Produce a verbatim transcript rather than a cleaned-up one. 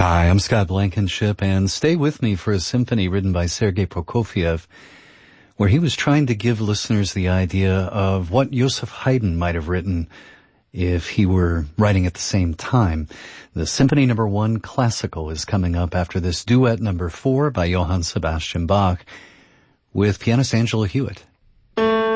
Hi, I'm Scott Blankenship, and stay with me for a symphony written by Sergei Prokofiev, where he was trying to give listeners the idea of what Joseph Haydn might have written if he were writing at the same time. The Symphony Number One Classical is coming up after this duet number four by Johann Sebastian Bach with pianist Angela Hewitt.